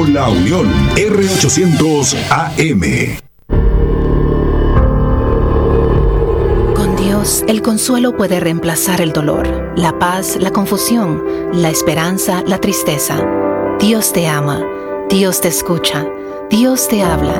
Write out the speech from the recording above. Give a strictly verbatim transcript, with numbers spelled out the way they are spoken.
Radio La Unión, R ochocientos A M. Con Dios, el consuelo puede reemplazar el dolor, la paz, la confusión, la esperanza, la tristeza. Dios te ama, Dios te escucha, Dios te habla